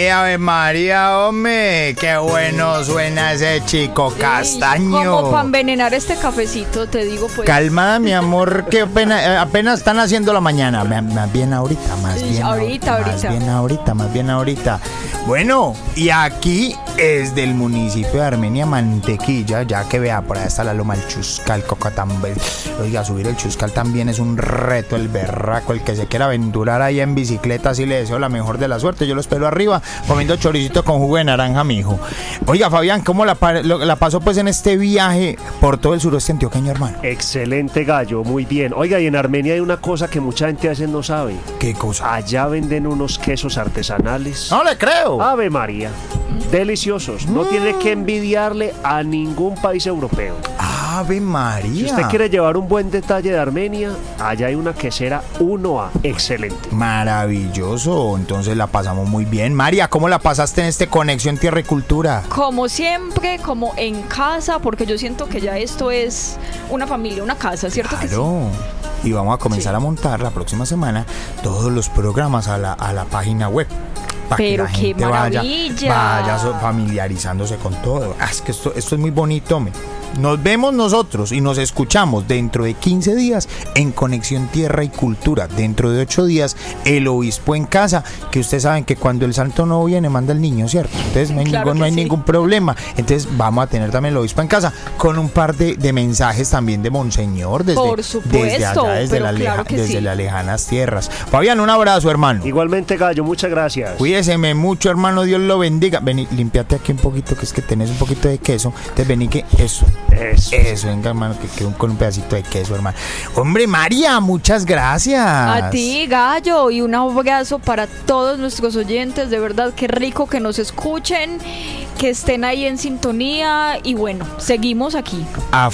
Ave María, hombre. Qué bueno suena ese chico castaño. Como para envenenar este cafecito, te digo pues. Calmada, mi amor, que apenas están haciendo la mañana. Más bien ahorita, más bien ahorita. Bueno, y aquí es del municipio de Armenia, Mantequilla, ya que vea, por ahí está la loma del Chuscal, Cocotambel. Oiga, subir el Chuscal también es un reto, el berraco, el que se quiera aventurar ahí en bicicleta, así le deseo la mejor de la suerte. Yo lo espero arriba, comiendo choricito con jugo de naranja, mijo. Oiga, Fabián, ¿cómo la pasó pues en este viaje por todo el suroeste antioqueño, hermano? Excelente, Gallo, muy bien. Oiga, y en Armenia hay una cosa que mucha gente a veces no sabe. ¿Qué cosa? Allá venden unos quesos artesanales. No le creo. Ave María, deliciosos. No tiene que envidiarle a ningún país europeo. Ave María. Si usted quiere llevar un buen detalle de Armenia, allá hay una quesera 1A, excelente. Maravilloso, entonces la pasamos muy bien. María, ¿cómo la pasaste en este Conexión Tierra y Cultura? Como siempre, como en casa, porque yo siento que ya esto es una familia, una casa, ¿cierto? Claro. Que sí. Y vamos a comenzar a montar la próxima semana todos los programas a la página web. Pero que la qué gente maravilla. vaya familiarizándose con todo. Es que esto es muy bonito, hombre. Nos vemos nosotros y nos escuchamos dentro de 15 días en Conexión Tierra y Cultura. Dentro de 8 días, el obispo en casa, que ustedes saben que cuando el santo no viene, manda el niño, ¿cierto? Entonces no hay ningún problema. Entonces vamos a tener también el obispo en casa con un par de mensajes también de Monseñor desde allá, desde las lejanas tierras. Fabián, un abrazo, hermano. Igualmente, Gallo, muchas gracias. Cuídeseme mucho, hermano, Dios lo bendiga. Vení, limpiate aquí un poquito, que es que tenés un poquito de queso. Entonces vení que eso, venga, hermano, que quede con un pedacito de queso, hermano. Hombre, María, muchas gracias. A ti, Gallo, y un abrazo para todos nuestros oyentes. De verdad, qué rico que nos escuchen, que estén ahí en sintonía. Y bueno, seguimos aquí. A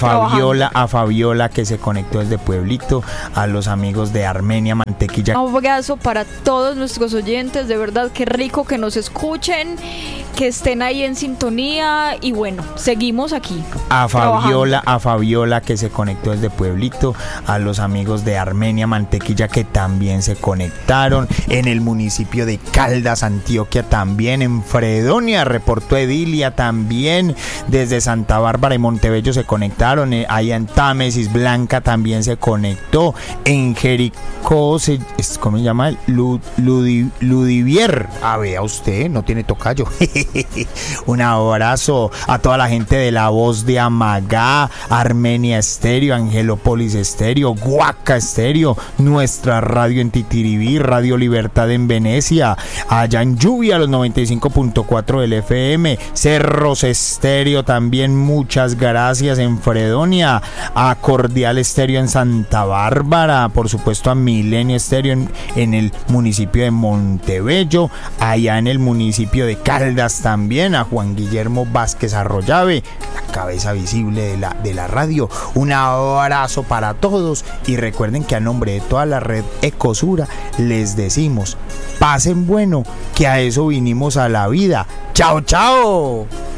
Fabiola que se conectó desde Pueblito, a los amigos de Armenia, Mantequilla. Un abrazo para todos nuestros oyentes. De verdad, qué rico que nos escuchen, que estén ahí en sintonía. Y bueno, seguimos aquí. A Fabiola que se conectó desde Pueblito, a los amigos de Armenia, Mantequilla que también se conectaron, en el municipio de Caldas, Antioquia también, en Fredonia reportó Edilia también, desde Santa Bárbara y Montebello se conectaron, allá en Támesis Blanca también se conectó, en Jericó, ¿cómo se llama? Ludivier, vea usted, no tiene tocayo. Un abrazo a toda la gente de La Voz de Amagá, Armenia Estéreo, Angelópolis Estéreo, Guaca Estéreo, nuestra radio en Titiribí, Radio Libertad en Venecia, allá en Lluvia, los 95.4 del FM, Cerros Estéreo también, muchas gracias, en Fredonia, a Cordial Estéreo en Santa Bárbara, por supuesto a Milenio Estéreo en el municipio de Montebello, allá en el municipio de Caldas también, a Juan Guillermo Vázquez Arroyave, la cabeza visible de la radio. Un abrazo para todos y recuerden que a nombre de toda la red Ecosura les decimos, pasen bueno, que a eso vinimos a la vida. ¡Chao, chao!